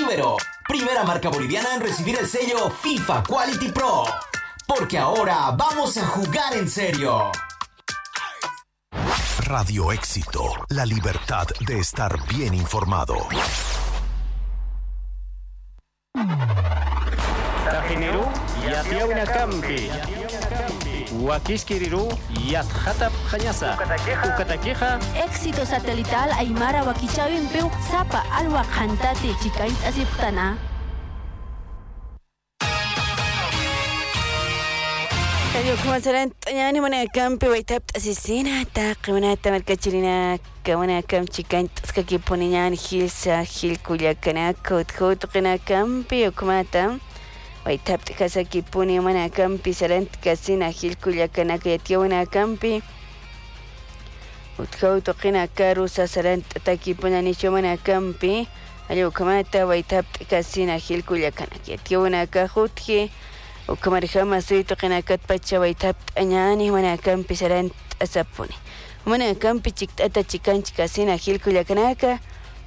Ibero, primera marca boliviana en recibir el sello FIFA Quality Pro. Porque ahora vamos a jugar en serio. Radio Éxito, la libertad de estar bien informado. Tajineru, Yapiauna Campi. Huaquisquiriru, Yatjatap Jañasa. Ucataqueja. Éxito satelital Aymara Wakichawin Peu, Zapa Alwa Jantate, Chicait Asiptana. Como serán tañani mana campi waitap asisina taqi mana tamarkachirina kawana kam chikan taskaki poniñan hilsa hilkuyakana kut qina campi ukumata waitap kasaki poni mana campi serán kasina hilkuyakana kayatiwana campi utkautu qina karusa serán taki ponani chomana campi ayo ukumata waitap kasina hilkuyakana kayatiwana kahutki وكمرخما سويتو قنا كتبتشا ويتاب أنياني وانا كم بسران أسابوني وانا كم بتشكت أتا تشكان تشكاسينا خيلكو لكناكا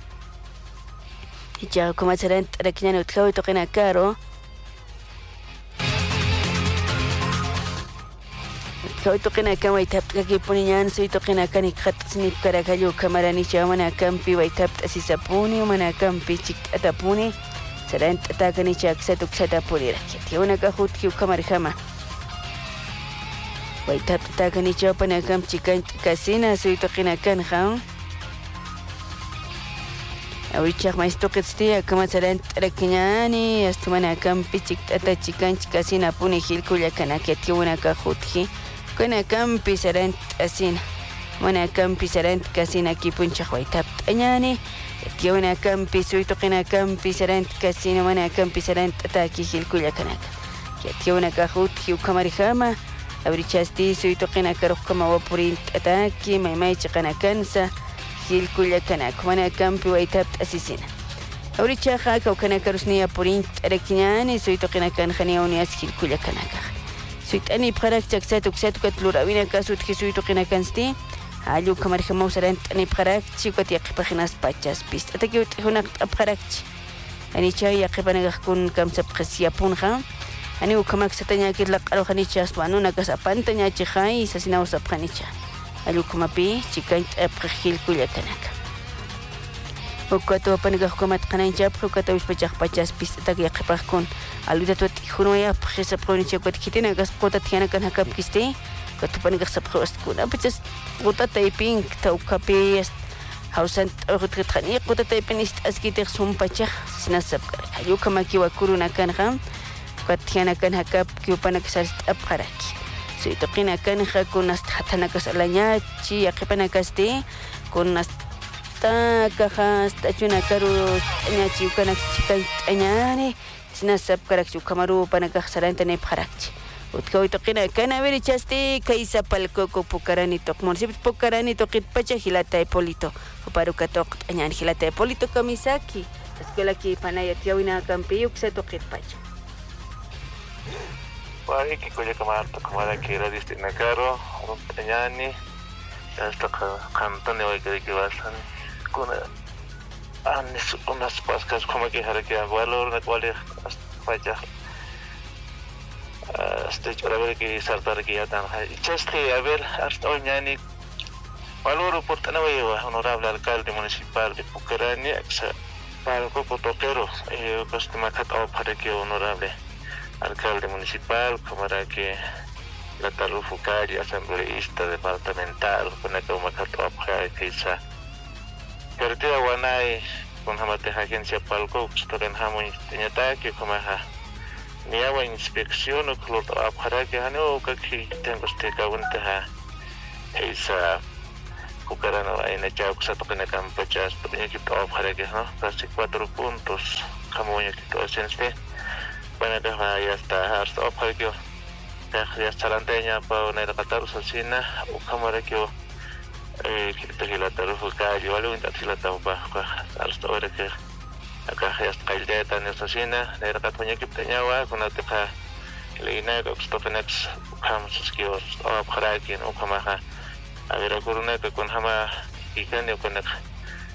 إجا كما سران ركنان وتخويتو قنا كارو تخويتو قنا كم ويتاب تكاكي بونيان سويتو قنا كاني خط سنيب كراكاليو كمراني شا وانا كم بي ويتاب أسيسابوني وانا كم بتشكت أتا بوني serán tatagani chaksa tuksata purira tiuna kahut kiu kamarjama waitap tatagani chopana kam chikan kasina suito qinakan ham awichaq maistoqitstia kama serán trakiñani astumana kam pichik tata chikan kasina puni hilkulla kana tiuna kahut ki kana kam pisarán asina mana kam pisarán kasina kipunchaq waitap tañani Tiona campi suito qina campi serant casino mana campi serant ataki hilkulla kanaka tiona kahut hiu kamarihama abrichasti suito qina karuq kama wapurin ataki maymay chiqana kansa hilkulla kanaka mana campi waitap asisina abrichaqa kaukana karusniya purin arakiñani suito qina kan khaniawnias hilkulla kanaka suitani pharak chaksatu katlurawina kasut suito qina kansti Ayu kamar kemau serent ni pharak chico tiak paginas pachas pist ataki hunak pharak ani chay yaqipana kun kam sap khasiya punha ani ukamak satanya kilak alo khanicha swanu nagas apantanya chihai sasina usap khanicha ayu kumapi chikan phil kulatanak ukato paniga kumat khanancha ukato pachak pachas pist ataki yaqipah kun aluda tot hunoya phisa proni chikot kitina gas qota tiana kan hakap kisti Katupan kasapros kuna pachas kuta typing tau kapi hausan urutritani kuta typing ist askiter sumpachah sinasap ayu kamaki wakuruna kan ham katiana kan hakap kiupana kasal apkaraki so ito kina kan hakunas hatana kasalanya chi yakipana kasti kunas ta kahas tachuna karu nya chi kana chikai anyane sinasap karak chu kamaru panakasaranta ne pharakchi Utkawito qina kana verichasti kaisa palco pukarani tok municipio pukarani tokit pacha hilata Epolito paruka tok añan hilata Epolito kamisaki escuela ki panaya tiawina campi uksa tokit pacha Wari ki kuya kamarto kamara ki radiste nakaro añani hasta cantone hoy que basan kuna anis unas pascas como que harake valor na cual pacha stage para ver que saltar que ya tan chaste a ver hasta hoy ni valor por tener honorable alcalde municipal de Pucarani para el grupo toquero costuma catado para que honorable alcalde municipal como para que la talufucari asambleísta departamental con el que catado para que esa cartera guanay con jamate agencia palco storen hamun tenyata que como Niawa inspeksiyon o klot apharake hano kaki tengo steka unta esa kukarano ay na chao sa to kana kampachas punya kita apharake no casi 4 puntos kamunya kita sense para dejar ya está hasta apharake ya salantenya pa na katar sa sina o kamara que kita hilataru fukayo walo inta hilataru ba hasta ahora que acá ya está caildeta en esta cena de la catoña que tenía agua con la teja leina que stofenex vamos que os para que no como a ver a corona que con jama y que no con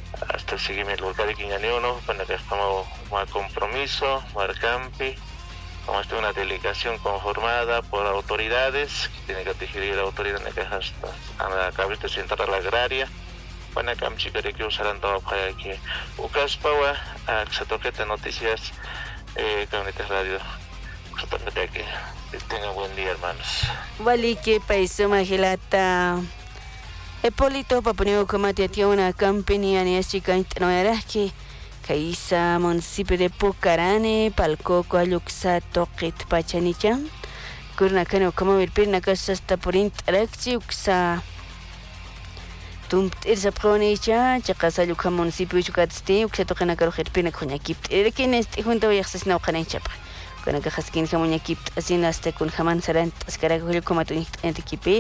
hasta seguimiento local que ya ni uno, para que como más compromiso, marcampi, como esta una delegación conformada por autoridades, que tiene que dirigir la autoridad en la hasta a la cabeza central agraria, para que me chique que usarán todo para que Ucaspawa, se toque noticias, Comunidad Radio, se toque que tengan buen día, hermanos. Vale, que país magilata. Epolito papuneo comate tío una campaña ni es chica no era que Kaisa municipio de Pucarane palcoco aluxa toquet pachanicha kurna cano como ver pirna casa hasta por interacción uxa tum esa pronicha chacasa luca municipio chucatste uxa toquen caro herpina coña kip que en este junto voy a hacer una ocana chapa con que haskin jamoña kip así hasta con jaman sarant ascara como tu en equipe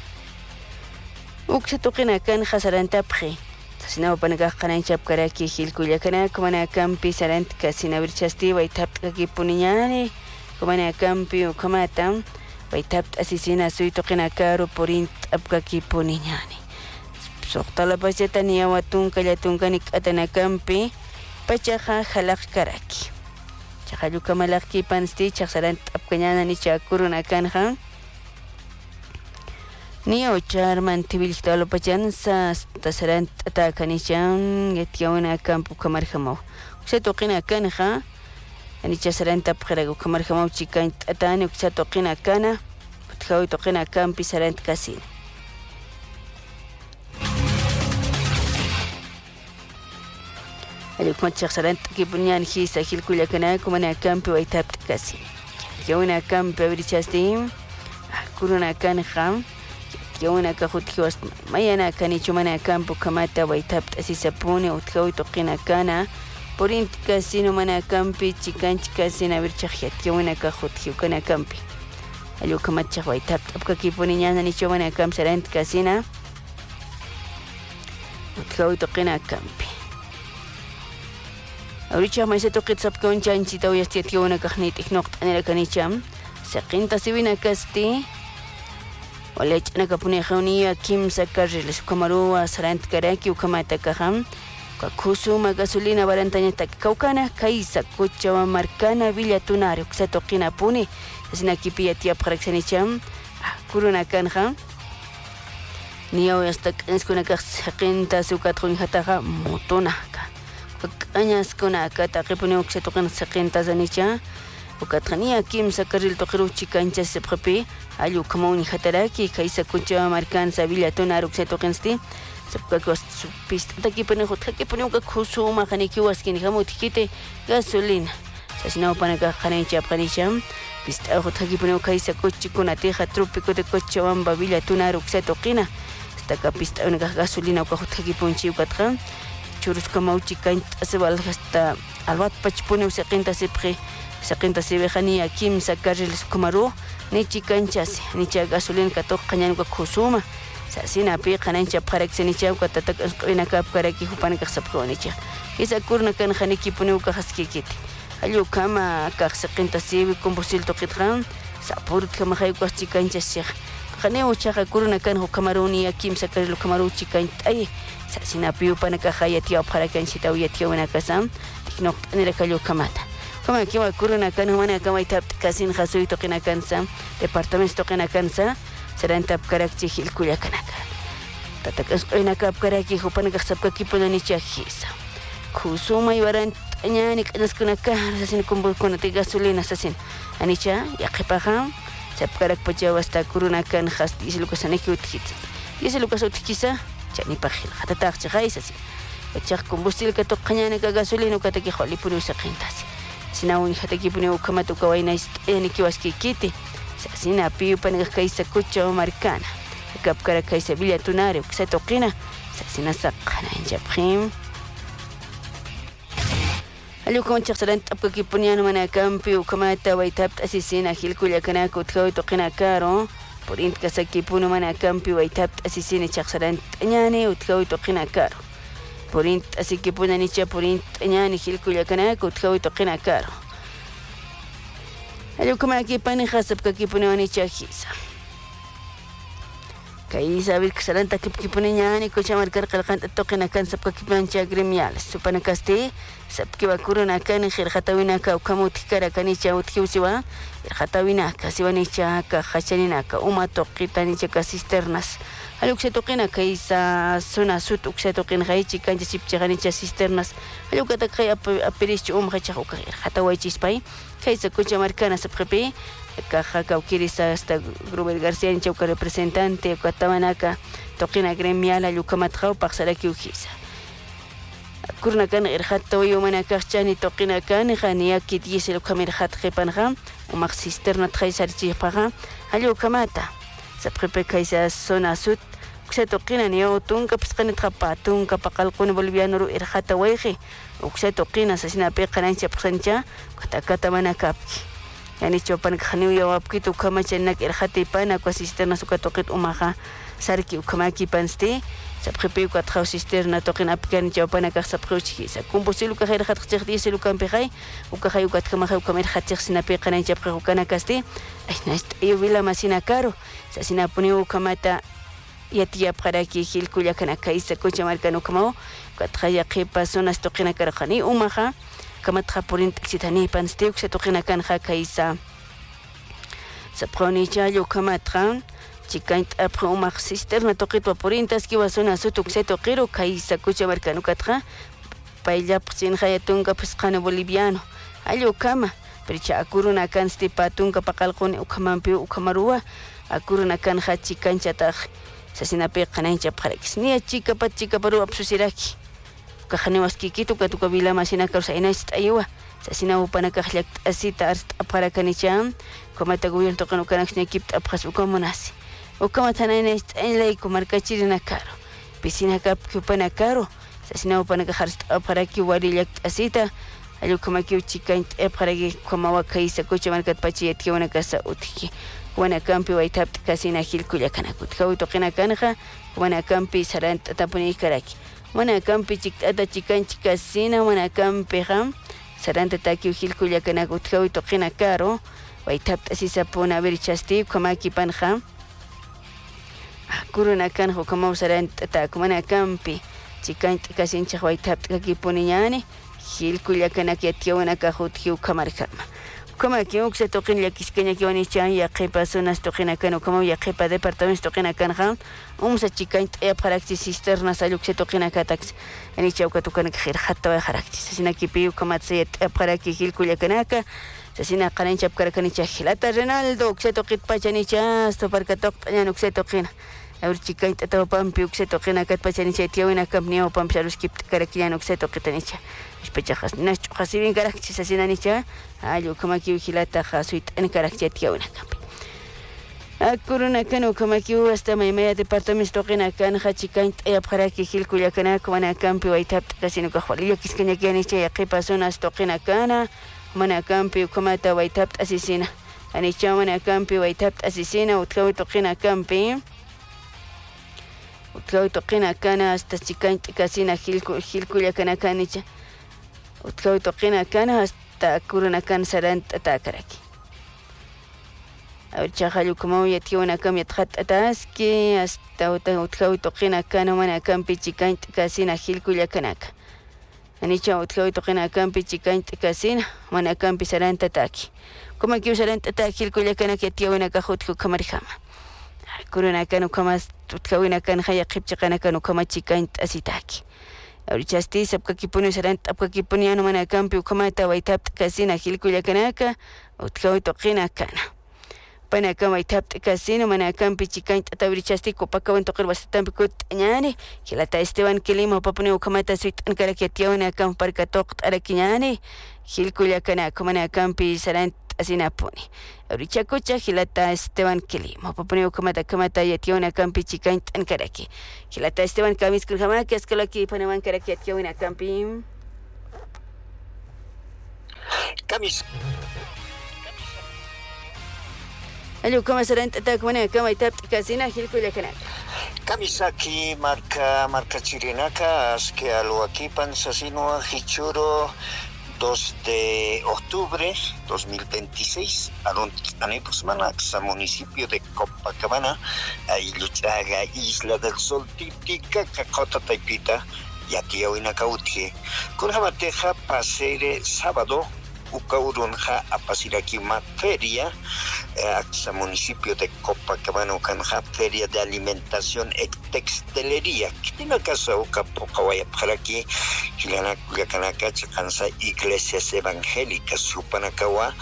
Uksa toquen acá en Hasaranta Pre. Sasina Panagakan Chapkaraki Hilkuyakana, Comana Campi Sarant Casina Virchasti, by tapped Kaki Puniani, Comana Campi o Kamatam, by tapped Asisina Sui Tokenakaro Porint Apkaki Puniani. Soktala Pachetania Watun Kayatunkanik Atana Campi, Pachaja Halak Karaki. Chahaluka Malaki Pansti, Chasarant Apkanyana Nicha Kuruna Kanhan. Ni ochar mantibilista lo pachansa tasaran atakanichan yetiauna campo kamarjamo se toqina kanja anicha saranta pjerago kamarjamo chikan atani se toqina kana tjawi toqina campi sarant kasin ali kumach sarant kibunyan hisa hilkuya kana kumana campi waitap kasin yauna campi abrichastim kuruna kanja Una cajutkiwas mayana canichumana campo camata waitap así se pone utkawi toqina cana por casino mana campi chicanchi casina virchajiat una cajutkiu cana campi alu camata waitap apkaki poniñana nichumana cam sarant casina utkawi toqina campi ahorita más se toqit sapkon chanchita uyastia una cajnit ignoct anera canicham saqinta sibina casti Wala chana kapune khawniya kim sakarriles kamarua sarant karaki ukamata kaham kakusuma gasolina barantanya tak kaukana kaisa kuchawa markana villa tunario ksa toqina puni asina kipiya tia praksanicham kuruna kanha niyaw yastak enskuna kakhaqinta sukatrun hataha motonaka kakanyas kuna kata qipune uksa toqina saqinta zanicha Ukatrania kim sakaril toqiru chikancha se prepe alu kamoni hataraki kaisa kucha markan sabilla tonar ukse toqensti sapkakos pista taki pone hotaki pone uka khusuma khaniki waskin hamutikite gasolina sasina panaka khanencha apqanisham pista hotaki pone kaisa kuchi kuna teja trópico de Cochabamba villa tonar ukse toqina staka pista una gasolina uka hotaki ponchi ukatran churus kamauchi kan asbal hasta albat pachpone usaqinta sepre Saqinta sibejani akim sakaril kumaru ni chikanchas ni cha gasolina katok kanyan ko khusuma sasina pi kanancha pharek senicha ko tatak ina kap karaki hupan ka sapkonicha isa kurna kan khaniki punu ka haskikiti alu kama ka saqinta sibi combustible toqitran sapur kama khay ko chikanchas sich khane ucha kurna kan ho kamaruni akim sakaril kumaru chikantay sasina pi upan ka khayati aparakan sitawiyati wana kasam tiknok anira kalu kamata Como aquí va a ocurrir una cana humana, como hay tap casi en Jasuy toquen a cansa, departamentos toquen a cansa, será en tap caracchi gil cuya canaca. Tatacas hoy na cap caracchi, jupan que sapka equipo de nicha gisa. Kusuma y varan añani que nos con una cara, así como con la gasolina, así. Anicha, ya que pajam, sap carac pachava hasta curuna can hasti, y se lo que se ne que utiliza. Y se lo que se utiliza, ya ni pajil, hasta tax, raíz así. Pachak combustible que toca añani que gasolina, que te que joli por usa quintas. Sinawi hataki pune ukamatu kawaina ni kiwaski kiti sina piu pan kaisa kucha markana kap kara kaisa villa tunario ksa toqina sina saqana injaprim alu kon chaqsalant apki punyano mana campi ukamata waitap asisina hilkuya kana kutkawi toqina karo por int kasaki puno mana campi waitap asisina chaqsalant nyane utkawi toqina karo Porint así que pueden nicha porint ñani hilkuya kana kutkawi toqina karo alu kama aquí pane hasab kaki pone nicha hisa Kay sabir kasaranta kipkipuneñani kuchamarkar qalqanta toqinakan sapkakipancha gremiales supanakasti sapkiwakurunakani qirqatawinaka ukamutikara kanicha utkiusiwa qirqatawinaka siwanichaka hachaninaka uma toqitanichaka cisternas alukse toqina kaysa zona sud ukse toqina haychi kancha sipchiqanicha cisternas alukata kay apirichu umhacha uka qirqatawaychispay kaysa kuchamarkana sapqipi caja cauquirisa hasta Gruber García en Chauca representante Catamanaka toquina gremial ayucamatjao paxaraki ujisa kurnakan irhato yumanaka chani toqina kan ghania kidisel kamirhat khepanja umaq cisterna thaisarchi paga ayucamata saprepe kaisa zona sud ukse toqina nio tunka pisqani trapatun kapaqalqun boliviano ru irhata wayhi ukse toqina sasina pe qanancha pxancha Catamanaka yani chopan khaniu yawapkitu kamachenak irhati pana kwa cisterna suka toqit umaha sarki ukamaki pansti sapqipi kwa traw cisterna toqin apkan chopana ka sapqochi sa kumbusilu ka khair khat khchig disilu kan pekhay ukakhay ukat kamahay ukamer khatchig sinapi qanan chapqi ukana kasti ay nast ayubila masina karo sa sinapuni ukamata yatia paraki hilkuya kana kaisa kocha markano kamao katraya qipa zonas toqina karqani umaha kamat khapurin tsitani panstiu se toqina kan kha kaisa saproni chayo kamatran chikaint apro umaq cisterna toqit vaporintas ki wasona sutuk se toqiro kaisa kucha markanu katra pailla psin hayatunga pisqana boliviano ayo kama pricha akuruna kan stipatunga paqalquni ukamampi ukamarua akuruna kan kha chikancha taq sasinapi qanancha pharakis ni chika paru apsusiraki kahaniwas kikitu katuka vila masina kausa inais ayuwa sasina upana kahlak asita arst aparakanicham komata gobierno toqano kanakni equipt apkhas ukamonasi ukamatana inais ainlay kumarkachirina karo pisina kap kupana karo sasina upana kaharst aparaki warilak asita alukamaki uchikaint aparagi komawa kaisa kocha markat pachiyat kiwana kasa utki wana kampi waitap kasina hilkuya kanakut kawi toqina kanha wana kampi sarant tapuni karaki wana kampi chikata chikanchi kasina wana kampi ham saranta taki hilkuya kanakut kawi toqina karo waitap asisapuna berichasti kamaki panha kuruna kanho kamau saranta tak wana kampi chikanchi kasincha waitap kakipuniñani hilkuya kanaki atiwana kahut hiu kamarkama como que ukse toqin yakiskeña kiwani chan yaqipa zonas toqina kanu como yaqipa departamento toqina kanha umsa chikaint parakti cisternas alukse toqina katax ani chauka tukana khir hatta wa kharakti sina kipiu kamatse paraki hilkuya kanaka sina qanan chapkara kanicha hilata Ronaldo ukse toqit pachanicha sto parka toqña ukse toqina awr chikaint atawpampi ukse toqina kat pachanicha tiawina kampnio pampsaruskip karakiyan ukse toqitanicha Ispechajas nacho hasibin karakchis asinanicha ayo kamaki hilata hasuit en karakchet yauna kampi akuruna kanu kamaki hasta maymaya departamento qina kan hachikaint paraki hilkuya kana kwana kampi waitap kasino kahwaliya kiskanya kianicha yaqipa zonas toqina kana mana kampi kamata waitap asisina anicha mana kampi waitap asisina utkawi toqina kampi utkawi toqina kana hasta chikaint kasina hilkuya kana kanicha utkawi toqina kana hasta kuruna kan sarant atakaraki awchahalu como yatiwana kam yathat ataski hasta utkawi toqina kana mana kampi chikaint kasina hilkuya kanaka anicha utkawi toqina kampi chikaint kasina mana kampi sarant ataki como que sarant ataki hilkuya kanaka yatiwana kahutku kamarihama kuruna kan kama utkawina kan haya qipchi kana kan kama chikaint asitaki Ahorichasti sapkakipuni sarant apkakipuni anu mana kampi ukamata waitap kasina hilkuya kanaka utkawi toqina kana pana kama waitap kasina mana kampi chikaint atawrichasti kopakawan toqir wasatampi kut ñani hilata Esteban Kilima papuni ukamata suit ankaraketiawana kam parka toqt arakiñani hilkuya kanaka mana kampi sarant asinapuni ahorichakucha hilata Esteban Kilima papuni ukamata kamata yatiawana kampi chikaint ankaraki hilata Esteban kamis kurhamaki askalaki panawan karaki yatiawana kampi kamis Alu kama sarant atak mana kama itap kasina hilkuya kanaka Kamisaki marka chirinaka aske alwakipan sasino hichuro 2 de octubre 2026, Aneposmanaxa, municipio de Copacabana, Ayluchaga, Isla del Sol, Típica, Cacota Taipita, Yatia Winacauti, Kunjamateja, Pasere, sábado, Ucaurunja, Apasiraquima, feria, Axa, municipio de Copacabana, Ucanja, feria de alimentación y textilería. Kitina casa Ucapocawaya para aquí, Kilana Culiacanaca, Chacanza, iglesias evangélicas, Supanacawa,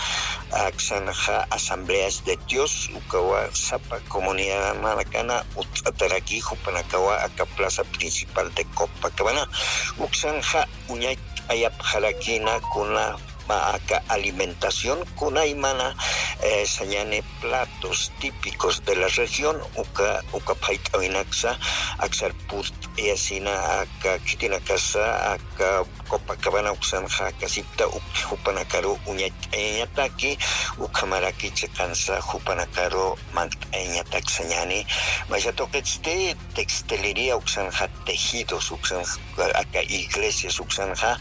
Axanja, asambleas de Dios, Ucawa, Zapa, comunidad maracana, Utataraki, Jupanacawa, acá plaza principal de Copacabana, Uxanja, Uñay, Ayapjaraquina, Kuna, acá alimentación, Kunaimana, Sañane, platos típicos de la región, Uca Paita Winaxa, Axar Purt, Easina, acá Kitina Casa, acá Copacabana, Uxanja, Casipta, Jupanacaro, Uñataki, Ucamaraki, Chacanza, Jupanacaro, Mantañatak, Sañani, Mayatoquete, textilería, Uxanja, tejidos, Uxanja, acá iglesias, Uxanja,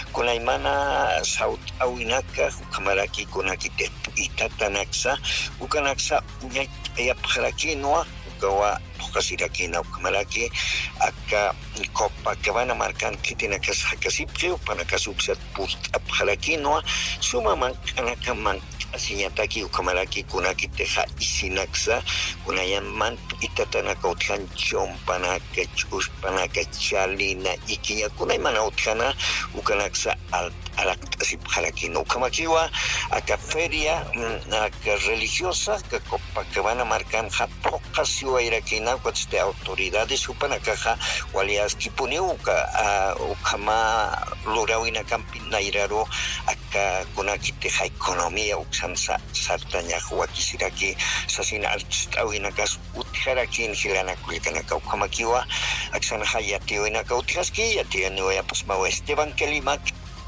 Kunaimana, Saut, Awinaka, Ucamaraki, Kunakite, Itatanaxa, Ucanaxa, Uñayapjaraki, Noa, Ucawa, Pocasirakina, Ucamaraki, acá Copacabana, Marcan, Kitina Casa, Casipre, Upanacasuxat, Pust, Apjaraki, Noa, Sumaman, Anakaman, Asiñataki, Ucamaraki, Kunakiteja, Isinaxa, Kunayaman, Itatanaka, Utjan, Chompanakachus, Panakachalina, Ikiña, Kunaimana, Utjana, Ucanaxa, Alactasipjarakino, Ukamakiwa, acá feria, acá religiosa, que Copacabana, Marcan, Japocasio, Iraquina, de autoridades, Upanacaja, Walias, Kipuniuka, Ukama, Lurawina, Campinairaro, acá Kunakiteja, economía, Uxansa, Sartaña, Huakisiraki, Sasina, Altawinakas, Utjarakin, Hilana, Kulikanaka, Ukamakiwa, Axanja, Yatioinaka, Utjaski, Yatianuya, Pasmao, Esteban Kelimak.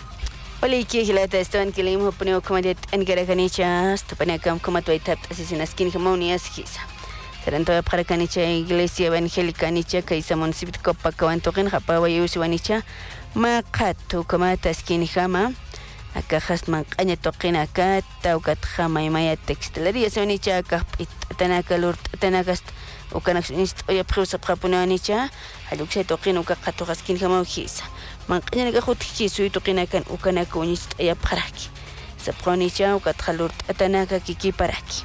Hola, iki hilata Esteban Kelim, Hopuneo, Comadet, Engaracanicha, Stopanacam, Comatuitap, Asesinaski, Hamonias, Hisa. Tarantoya para Canicha, Iglesia Evangélica Nicha, Kaisa Municipio Copacabana, Token, Japawa, Yusuanicha, Macatu, Comata, Skin Hama, Acajas Mancaña, Token, Acá, Taucat, Hama y Maya Textilería, Sonicha, Capit, Tanaka, Lurt, Tanakast, Ucanaxionist, Oya Prusa, Prapunanicha, Aluxe, Token, Ucacato, Skin Hama, Hisa. Mancaña, Gahutki, Sui, Tokinakan, Ucanaconist, Oya Paraki. Sapronicha, Ucatjalurt, Tanaka, Kiki Paraki.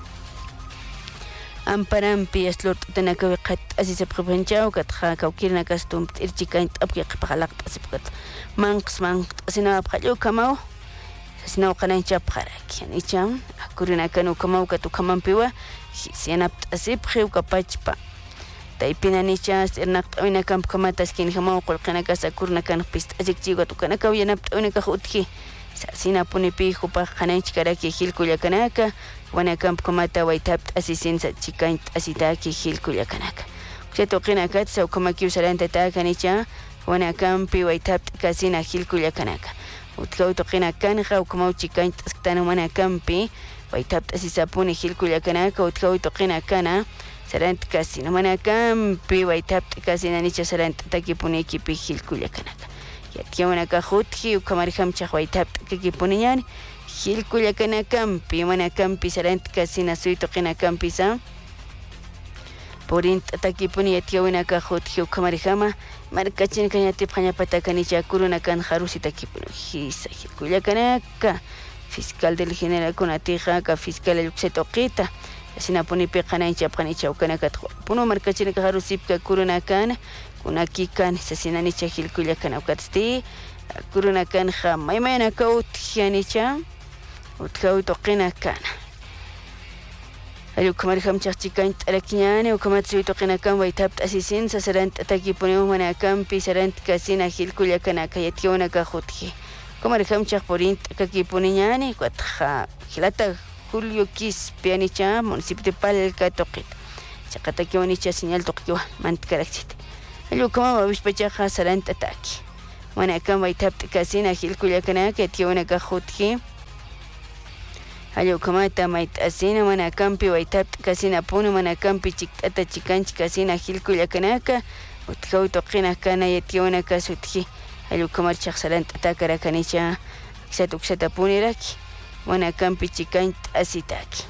Amparampi eslort tanaka wiqat así se provenchao katja kaukirna kastum irchikain tapki qpaqalaq asipkat manqs asina apqallu kamao asina qanancha pqaraki nicham akurina kanu kamao katu kamampiwa sianap asipqi ukapachpa taipina nicha sirnaq tawina kamp kamatas kin kamao qulqina kasakurna kan pist ajikchiwa tukanaka yanap tawina kahutki sasina punipi hupa qananch karaki hilkullakanaka wana camp komata waitap asisin sa chikain asitaki hilkullakanaka Toqinakat sa ukamaki usaranta takanicha wana campi waitap kasina hilkullakanaka utkau toqinakanja ukamau chikain taskana wana campi waitap asisapuni hilkullakanaka utkau toqinakana sarant kasina wana campi waitap kasina nicha sarant takipuni ekipi hilkullakanaka yatiawanaka hutki ukamarhamcha waitap takipuniñani hilkullakanacampi manacampi sarant kasina suytoqinacampi sa porint takipuni yatiawinaka hutki ukamarihama markachinkañatipqañapatakanicha kurunakan harusi takipuni hisa hilkullakanaka fiscal del general kunatija ka fiscal yuksetoqita asinapunipi qanancha pqanicha ukanakat puno markachinka harusipka kurunakan kunakikan sasinanicha hilkullakanawkatsti kurunakan maymayanaka utjanicha utkau toqinakana ayukamarhamchaq chikain t'arakiñani ukamatsuy toqinakan waytap asisin sasarant takipuniwan manakampi sarant kasina hilkullakanaka yatiawanaka hutki ukamarhamchaq porint kakipuniñani kuatqa hilata Julio Quispe anicha municipio de Palca toqita chaqatakiwanicha señal toqiwa mantkaraksita ayukama wawishpachaqa sarant ataki manakan waytap kasina hilkullakanaka yatiawanaka hutki ayukamata maitasina manakampi waitap kasina punu manakampi chiktata chikanchi kasina hilkullakanaka utkau toqinakana yatiawanaka sutki ayukamarchaq saranta takarakanicha uksata puniraki mana kampi chikaint asitaki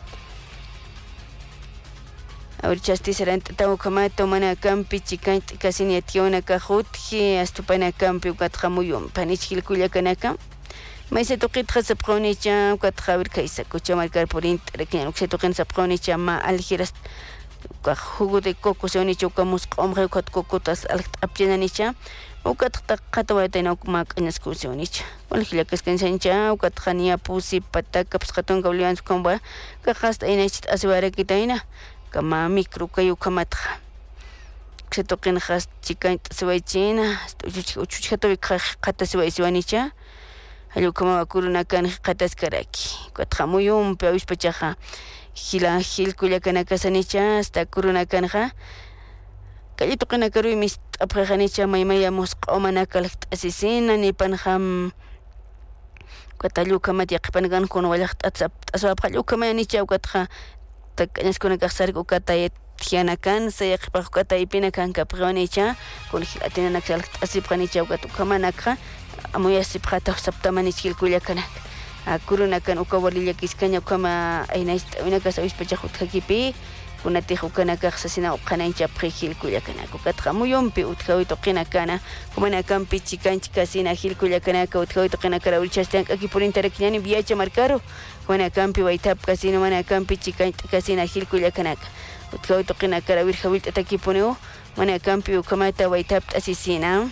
ahorchasti serán tataw kamato mana kampi chikaint kasini ationa kahutji astupana kampi ukatjamuyum panichkilkulla kanaka maise toqitqa sapqawnicha ukatjawir kaisa kuchamarkar porint rekin uksetoqin sapqawnicha ma algiras jugo de coco seonicha ukamus qomqa ukat cocotas alqt'apchinanicha ukatqa qatawaytayna ukmaq'añasku seonicha walhillakaskansancha ukatqania pusi pataka pasqatonka uliwansu komba kaqasta aynachit asiwarakitayna kama micro kayu kamatqa ksetoqin khas chikaint siwaychina uchuchhatowi qata siwaysiwanicha hallu kama kuruna kan qataskaraki ukatqamuyumpi awishpachaqa hilkulla kanakasanicha hasta kuruna kanja kallito qinakaruy mis t'apqaqanicha maymaya musq'umanakal t'asisina nipanjam katallukamat yaqipankan kun wallaq t'aswapqallukamaanicha ukatqa tak'añaskunakaq sarka ukatayet hianakan sayaqipaq ukataypina kanka pqawanicha kun hilatinanakal t'asipqanicha ukatukamanakqa amuyasipqata saptamanicha hilkulla kanak kuruna kan ukawalilla kiskaña ukama aynaysta unakas awishpachaq utqakipi kunatij ukanakaq sasina uqanancha hilkulla kanak ukatqa muyumpi utkawito qina kana kumana kampi chikanchik kasina hilkulla kanaka utkawito qina kara ulchastan akipurintarakñani viacha markaro kumana kampi waytap kasina mana kampi chikanchik kasina hilkulla kanaka utkawito qina kara wirja wilt'ata kipuniu mana kampi ukamata waytap t'asisina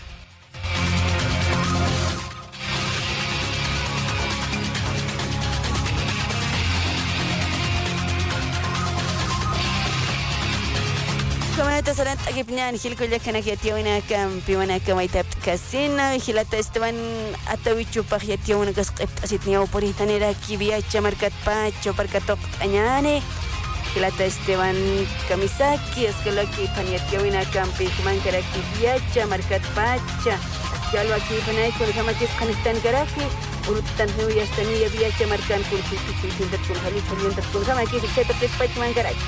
Kamata sarant agipnyan hilkulla kanak yatiawina kampi wana kamaytap kasina hilata estaban atawichu paq yatiawina kasqip asitniaw poritanera kibiacha markat pacho parkatok añane hilata esteban kamisaki eskalaki pan yatiawina kampi kumankara kibiacha markat pacha yalo aquí panay kun kamakis kanistan karaki urutan hu yastani yabiacha markan kun kusindat kun halit halindat kun kamakis seto pach mankaraki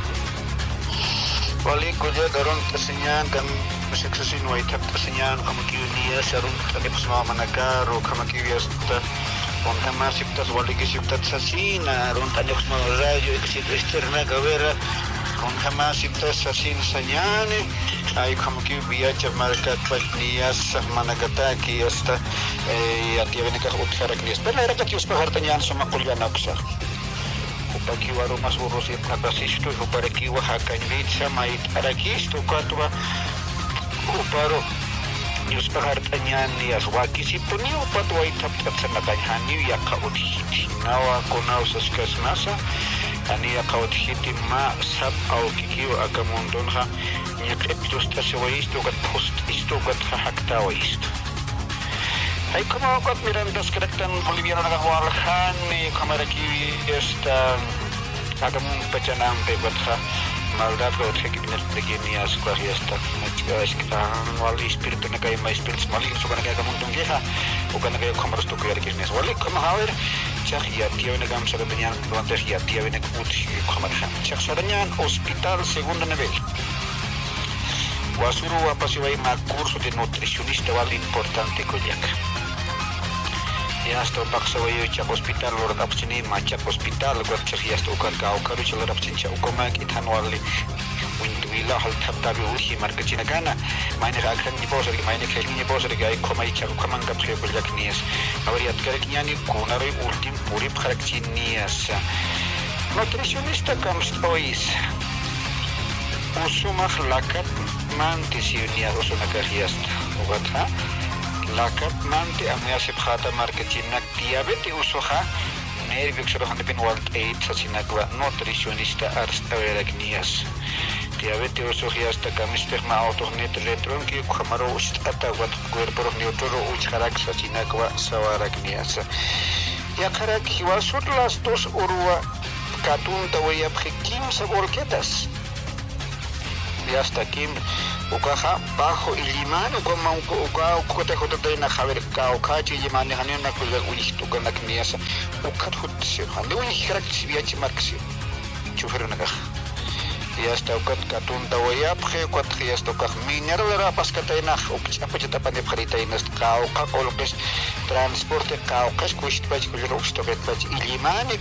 Wali kuliah darun tersenyan kan seksi nuai tak tersenyan kamu kiunia sarun tadi pesma manakar kamu kiuas ta on kama siptas wali kisiptat sasina ron tanya pesma radio eksit externa gavera on kama siptas sasin sanyane ay kamu kiu biacha markat patnias manakata ki asta atiavene ka utharak ni espera era ka kius pahartanyan sama kuliah naksa Upaki waru mas urus napasisto uparaki wahakan vitsa mait arakisto katwa uparo news pahartanyan nias wakisipuni upatwa itaptatsanatanyani yakaudhiti nawa konau saskas nasa ani yakaudhiti ma sab au kikiu agamundonha nyakepitusta sewaisto kat post isto kat haktawaisto Hay como kat mirandas karaktan Boliviano nagawalhan ni kamera ki esta agamun pacanam pe batha maldad ko thekibiner begini askwa esta kita wali espiritu nagai mais espiritu mali so kana ga mundung geha o kana ga kamaros to kuyar kisnes wali kama hawer chakh ya tiene gam sa benyan durante ya tiene kut kamar khan chakh sadanyan hospital segundo nivel wasuru apasiwai ma curso de nutricionista wali importante koyak Ya sto paksa wayo chak hospital lord apchini machak hospital got chhiya sto kan ka karu chal rapchincha ukoma ithan wali windwila hal thabtabi uhi markachina kana maine rakhan ni bosar ki maine kheli ni bosar ki ay komai chak komang ka phre buljak nias awari atkar ki yani konare ultim puri phrakchi nias nutricionista kam stois usuma lakat mantisiunia usuna kahiast ugatha lakat mante amyasip khata markechinak diabetes usuha nervik suruhan bin walt 8 sasinakwa nutricionista arstaveragniyas diabetes usuhias ta kamisperma autonet retron ki khamaro ustata wat cuerpo neutro uchharak sasinakwa sawaragnias yakharak hiwasut lastos urwa katun tawaya khikim saborketas hasta kim ukaha bajo iliman ukama ukota hotata na khaber ka ukachi limane hanena kulga uisto kana kniasa ukat hutsi hande uni khrak sibiachi marksi chuferna ga hasta ukat katunda wayapje ukat hasta ukat mineral paskatainak ukchapachita panipharitainas kauka kolkes transporte kaukas kushpach kulrukstoket pach ilimani